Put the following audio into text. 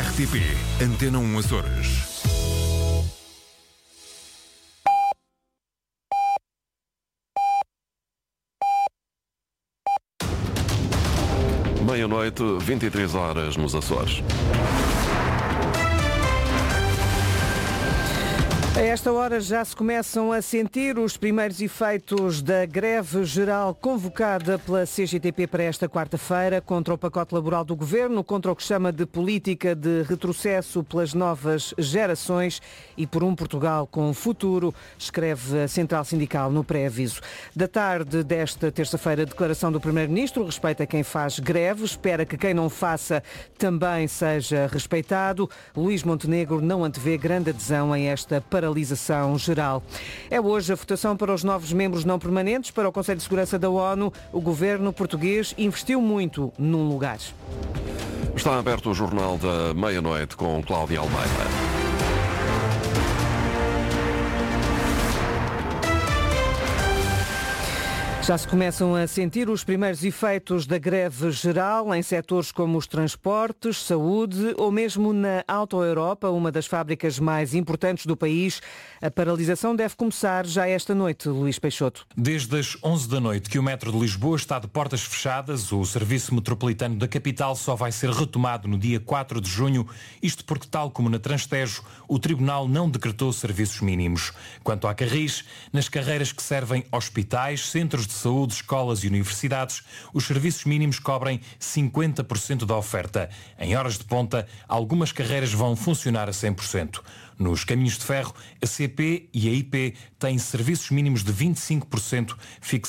RTP Antena 1 Açores. Meia-noite, 23 horas nos Açores. A esta hora já se começam a sentir os primeiros efeitos da greve geral convocada pela CGTP para esta quarta-feira contra o pacote laboral do Governo, contra o que chama de política de retrocesso pelas novas gerações e por um Portugal com futuro, escreve a Central Sindical no pré-aviso. Da tarde desta terça-feira, a declaração do Primeiro-Ministro respeita quem faz greve, espera que quem não faça também seja respeitado. Luís Montenegro não antevê grande adesão a esta paralisação geral. É hoje a votação para os novos membros não permanentes para o Conselho de Segurança da ONU. O governo português investiu muito num lugar. Está aberto o Jornal da Meia-Noite com Cláudia Almeida. Já se começam a sentir os primeiros efeitos da greve geral em setores como os transportes, saúde ou mesmo na Auto Europa, uma das fábricas mais importantes do país. A paralisação deve começar já esta noite, Luís Peixoto. Desde as 11 da noite que o metro de Lisboa está de portas fechadas, o serviço metropolitano da capital só vai ser retomado no dia 4 de junho, isto porque, tal como na Transtejo, o Tribunal não decretou serviços mínimos. Quanto à Carris, nas carreiras que servem hospitais, centros de saúde, escolas e universidades, os serviços mínimos cobrem 50% da oferta. Em horas de ponta, algumas carreiras vão funcionar a 100%. Nos caminhos de ferro, a CP e a IP têm serviços mínimos de 25% fixados